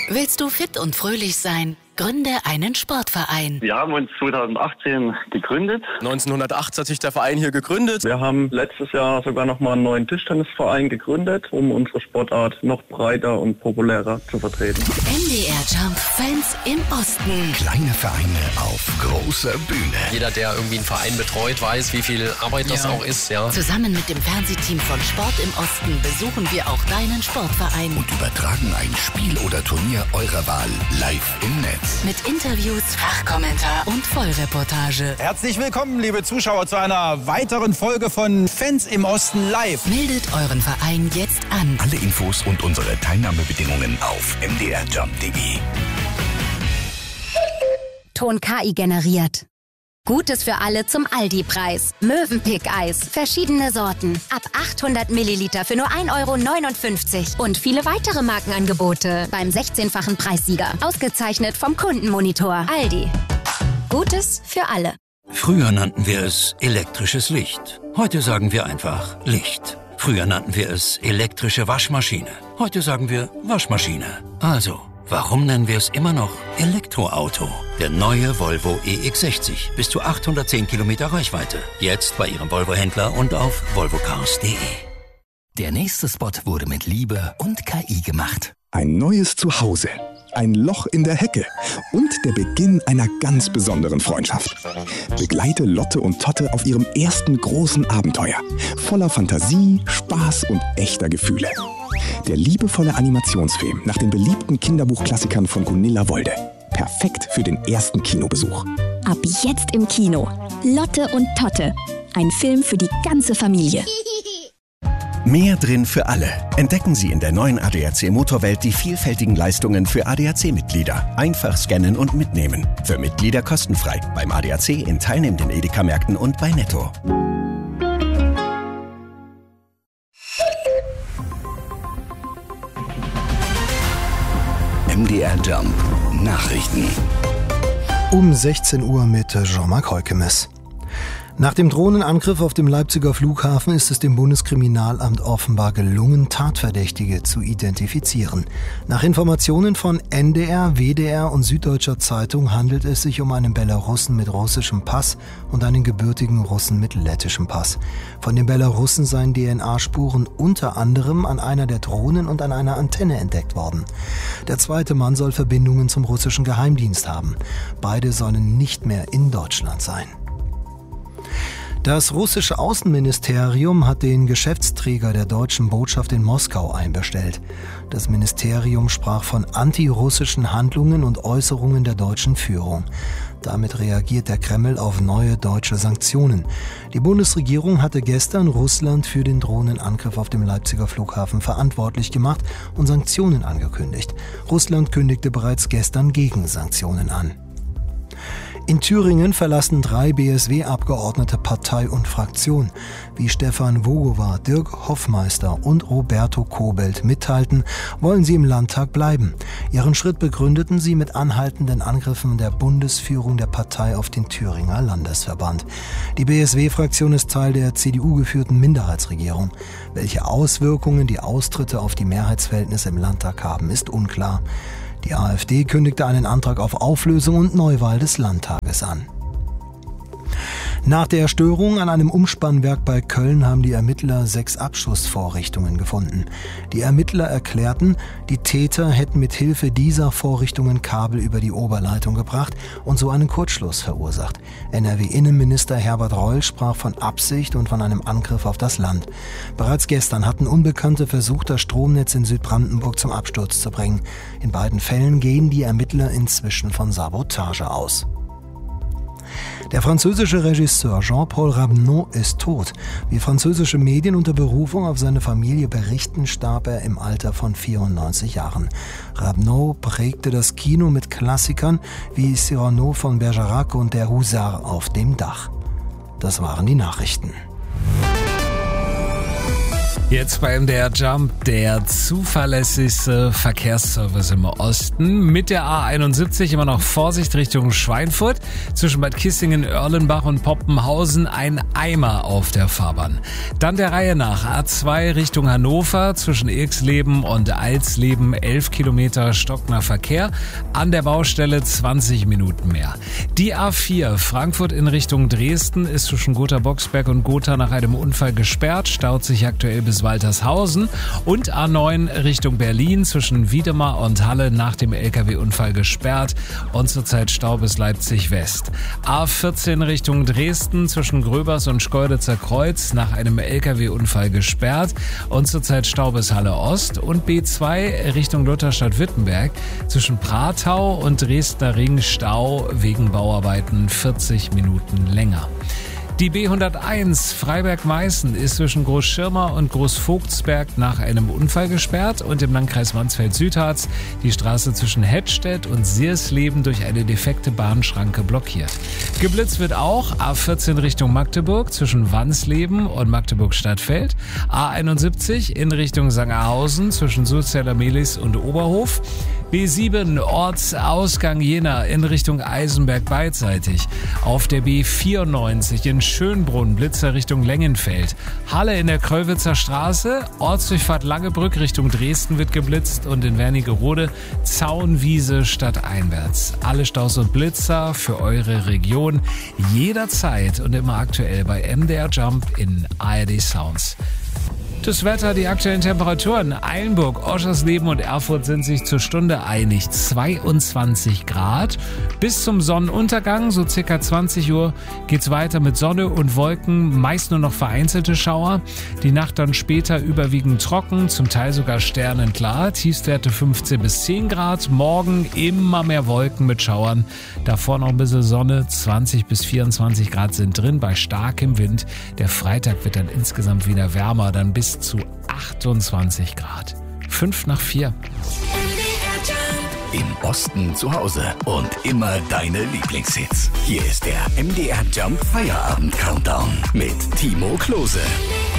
Willst du fit und fröhlich sein? Gründe einen Sportverein. Wir haben uns 2018 gegründet. 1908 hat sich der Verein hier gegründet. Wir haben letztes Jahr sogar nochmal einen neuen Tischtennisverein gegründet, um unsere Sportart noch breiter und populärer zu vertreten. MDR Jump Fans im Osten. Kleine Vereine auf großer Bühne. Jeder, der irgendwie einen Verein betreut, weiß, wie viel Arbeit das auch ist. Ja. Zusammen mit dem Fernsehteam von Sport im Osten besuchen wir auch deinen Sportverein. Und übertragen ein Spiel oder Turnier eurer Wahl live im Netz. Mit Interviews, Fachkommentar und Vollreportage. Herzlich willkommen, liebe Zuschauer, zu einer weiteren Folge von Fans im Osten live. Meldet euren Verein jetzt an. Alle Infos und unsere Teilnahmebedingungen auf mdrjump.de. Ton KI generiert. Gutes für alle zum Aldi-Preis. Mövenpick-Eis. Verschiedene Sorten. Ab 800 Milliliter für nur 1,59 €. Und viele weitere Markenangebote beim 16-fachen Preissieger. Ausgezeichnet vom Kundenmonitor. Aldi. Gutes für alle. Früher nannten wir es elektrisches Licht. Heute sagen wir einfach Licht. Früher nannten wir es elektrische Waschmaschine. Heute sagen wir Waschmaschine. Also, warum nennen wir es immer noch Elektroauto? Der neue Volvo EX60. Bis zu 810 Kilometer Reichweite. Jetzt bei Ihrem Volvo-Händler und auf volvocars.de. Der nächste Spot wurde mit Liebe und KI gemacht. Ein neues Zuhause, ein Loch in der Hecke und der Beginn einer ganz besonderen Freundschaft. Begleite Lotte und Totte auf ihrem ersten großen Abenteuer. Voller Fantasie, Spaß und echter Gefühle. Der liebevolle Animationsfilm nach den beliebten Kinderbuchklassikern von Gunilla Wolde. Perfekt für den ersten Kinobesuch. Ab jetzt im Kino. Lotte und Totte. Ein Film für die ganze Familie. Mehr drin für alle. Entdecken Sie in der neuen ADAC Motorwelt die vielfältigen Leistungen für ADAC-Mitglieder. Einfach scannen und mitnehmen. Für Mitglieder kostenfrei. Beim ADAC in teilnehmenden Edeka-Märkten und bei Netto. MDR Jump Nachrichten. Um 16 Uhr mit Jean-Marc Heukemes. Nach dem Drohnenangriff auf dem Leipziger Flughafen ist es dem Bundeskriminalamt offenbar gelungen, Tatverdächtige zu identifizieren. Nach Informationen von NDR, WDR und Süddeutscher Zeitung handelt es sich um einen Belarussen mit russischem Pass und einen gebürtigen Russen mit lettischem Pass. Von den Belarussen seien DNA-Spuren unter anderem an einer der Drohnen und an einer Antenne entdeckt worden. Der zweite Mann soll Verbindungen zum russischen Geheimdienst haben. Beide sollen nicht mehr in Deutschland sein. Das russische Außenministerium hat den Geschäftsträger der deutschen Botschaft in Moskau einbestellt. Das Ministerium sprach von antirussischen Handlungen und Äußerungen der deutschen Führung. Damit reagiert der Kreml auf neue deutsche Sanktionen. Die Bundesregierung hatte gestern Russland für den Drohnenangriff auf dem Leipziger Flughafen verantwortlich gemacht und Sanktionen angekündigt. Russland kündigte bereits gestern Gegensanktionen an. In Thüringen verlassen 3 BSW-Abgeordnete Partei und Fraktion. Wie Stefan Vogowa, Dirk Hoffmeister und Roberto Kobelt mitteilten, wollen sie im Landtag bleiben. Ihren Schritt begründeten sie mit anhaltenden Angriffen der Bundesführung der Partei auf den Thüringer Landesverband. Die BSW-Fraktion ist Teil der CDU-geführten Minderheitsregierung. Welche Auswirkungen die Austritte auf die Mehrheitsverhältnisse im Landtag haben, ist unklar. Die AfD kündigte einen Antrag auf Auflösung und Neuwahl des Landtages an. Nach der Störung an einem Umspannwerk bei Köln haben die Ermittler 6 Abschussvorrichtungen gefunden. Die Ermittler erklärten, die Täter hätten mit Hilfe dieser Vorrichtungen Kabel über die Oberleitung gebracht und so einen Kurzschluss verursacht. NRW-Innenminister Herbert Reul sprach von Absicht und von einem Angriff auf das Land. Bereits gestern hatten Unbekannte versucht, das Stromnetz in Südbrandenburg zum Absturz zu bringen. In beiden Fällen gehen die Ermittler inzwischen von Sabotage aus. Der französische Regisseur Jean-Paul Rabneau ist tot. Wie französische Medien unter Berufung auf seine Familie berichten, starb er im Alter von 94 Jahren. Rabneau prägte das Kino mit Klassikern wie Cyrano von Bergerac und Der Husar auf dem Dach. Das waren die Nachrichten. Jetzt beim MDR Jump der zuverlässigste Verkehrsservice im Osten. Mit der A71 immer noch Vorsicht Richtung Schweinfurt. Zwischen Bad Kissingen, Erlenbach und Poppenhausen ein Eimer auf der Fahrbahn. Dann der Reihe nach A2 Richtung Hannover. Zwischen Irxleben und Alsleben 11 Kilometer stockender Verkehr. An der Baustelle 20 Minuten mehr. Die A4 Frankfurt in Richtung Dresden ist zwischen Gotha-Boxberg und Gotha nach einem Unfall gesperrt. Staut sich aktuell bis Waltershausen und A9 Richtung Berlin zwischen Wiedemar und Halle nach dem LKW-Unfall gesperrt und zurzeit Stau bis Leipzig West. A14 Richtung Dresden zwischen Gröbers und Schkeuditzer Kreuz nach einem LKW-Unfall gesperrt und zurzeit Stau bis Halle Ost und B2 Richtung Lutherstadt-Wittenberg zwischen Pratau und Dresdner Ring Stau wegen Bauarbeiten 40 Minuten länger. Die B101 Freiberg-Meißen ist zwischen Großschirmer und Großvogtsberg nach einem Unfall gesperrt und im Landkreis Mansfeld-Südharz die Straße zwischen Hettstedt und Siersleben durch eine defekte Bahnschranke blockiert. Geblitzt wird auch A14 Richtung Magdeburg zwischen Wansleben und Magdeburg-Stadtfeld, A71 in Richtung Sangerhausen zwischen Sulzeller-Mehlis und Oberhof, B7 Ortsausgang Jena in Richtung Eisenberg beidseitig, auf der B94 in Schönbrunn Blitzer Richtung Lengenfeld, Halle in der Kröllwitzer Straße, Ortsdurchfahrt Langebrück Richtung Dresden wird geblitzt und in Wernigerode Zaunwiese stadteinwärts. Alle Staus und Blitzer für eure Region jederzeit und immer aktuell bei MDR Jump in ARD Sounds. Das Wetter, die aktuellen Temperaturen. Eilenburg, Oschersleben und Erfurt sind sich zur Stunde einig. 22 Grad. Bis zum Sonnenuntergang, so circa 20 Uhr, geht's weiter mit Sonne und Wolken, meist nur noch vereinzelte Schauer. Die Nacht dann später überwiegend trocken, zum Teil sogar sternenklar. Tiefstwerte 15 bis 10 Grad. Morgen immer mehr Wolken mit Schauern. Davor noch ein bisschen Sonne. 20 bis 24 Grad sind drin bei starkem Wind. Der Freitag wird dann insgesamt wieder wärmer, dann bis zu 28 Grad. 5 nach 4. Im Osten zu Hause und immer deine Lieblingshits. Hier ist der MDR Jump Feierabend Countdown mit Timo Klose.